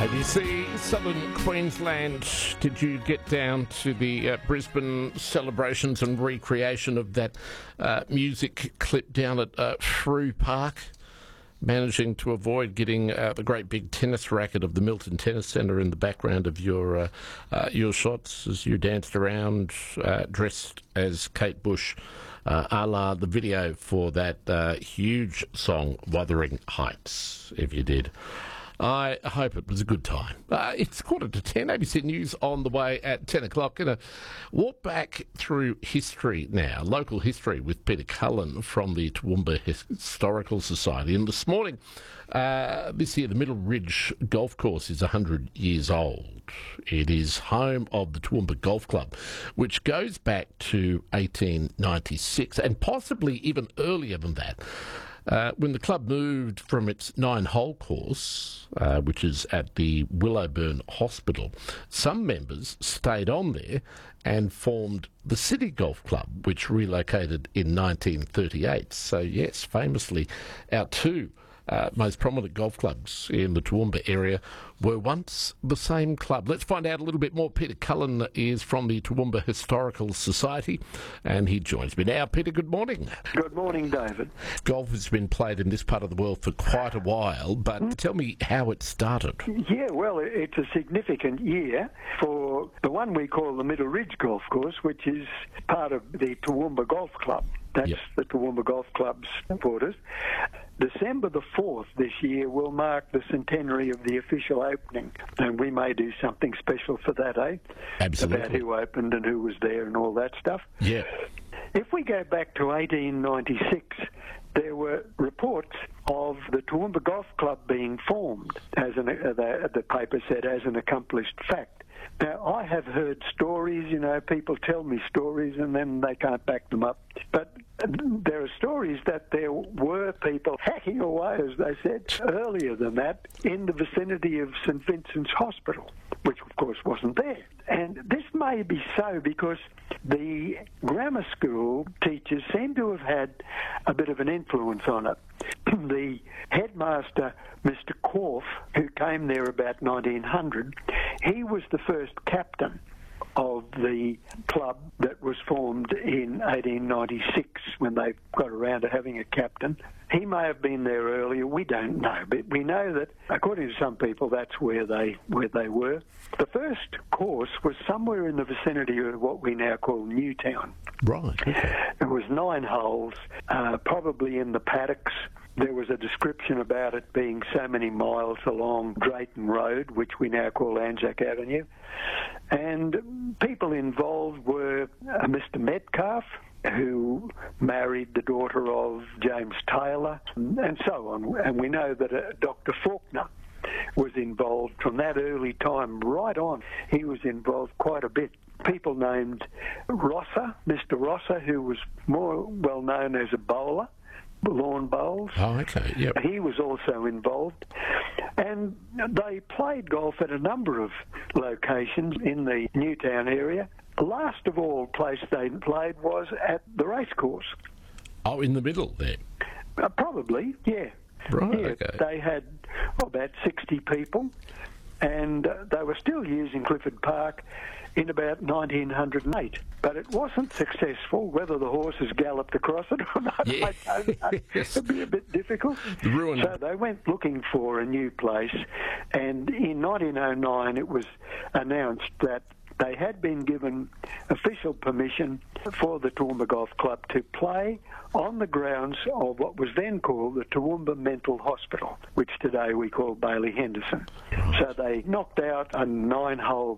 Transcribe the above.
ABC, Southern Queensland. Did you get down to the Brisbane celebrations and recreation of that music clip down at Frew Park? Managing to avoid getting the great big tennis racket of the Milton Tennis Centre in the background of your shots as you danced around dressed as Kate Bush, a la the video for that huge song, Wuthering Heights, if you did. I hope it was a good time. It's 10:15, ABC News on the way at 10 o'clock. Going to walk back through history now, local history, with Peter Cullen from the Toowoomba Historical Society. And this morning, this year, the Middle Ridge Golf Course is 100 years old. It is home of the Toowoomba Golf Club, which goes back to 1896, and possibly even earlier than that. When the club moved from its 9-hole course, which is at the Willowburn Hospital, some members stayed on there and formed the City Golf Club, which relocated in 1938. So, yes, famously, our two most prominent golf clubs in the Toowoomba area were once the same club. Let's find out a little bit more. Peter Cullen is from the Toowoomba Historical Society, and he joins me now. Peter, good morning. Good morning, David. Golf has been played in this part of the world for quite a while, but tell me how it started. Yeah, well, it's a significant year for the one we call the Middle Ridge Golf Course, which is part of the Toowoomba Golf Club. That's the Toowoomba Golf Club's headquarters. December the 4th this year will mark the centenary of the official opening, and we may do something special for that, eh? Absolutely. About who opened and who was there and all that stuff. Yeah. If we go back to 1896, there were reports of the Toowoomba Golf Club being formed, as the paper said, as an accomplished fact. Now, I have heard stories, people tell me stories and then they can't back them up. But there are stories that there were people hacking away, as they said, earlier than that, in the vicinity of St Vincent's Hospital, which of course wasn't there. And this may be so because the grammar school teachers seem to have had a bit of an influence on it. The headmaster, Mr. Korf, who came there about 1900, he was the first captain of the club that was formed in 1896 when they got around to having a captain. He may have been there earlier, we don't know, but we know that, according to some people, that's where they were. The first course was somewhere in the vicinity of what we now call Newtown. Right. It was 9 holes, probably in the paddocks. There was a description about it being so many miles along Drayton Road, which we now call Anzac Avenue. And people involved were Mr. Metcalf, who married the daughter of James Taylor, and so on. And we know that Dr. Faulkner was involved from that early time right on. He was involved quite a bit. People named Rosser, Mr. Rosser, who was more well known as a bowler, lawn bowls. Oh, okay, yep. He was also involved. And they played golf at a number of locations in the Newtown area. The last of all place they played was at the racecourse. Oh, in the middle there? Probably, yeah. Right, yeah, okay. They had about 60 people, and they were still using Clifford Park in about 1908. But it wasn't successful. Whether the horses galloped across it or not, I don't know. Yes. It'd be a bit difficult. So they went looking for a new place, and in 1909 it was announced that they had been given official permission for the Toowoomba Golf Club to play on the grounds of what was then called the Toowoomba Mental Hospital, which today we call Bailey Henderson. So they knocked out a 9-hole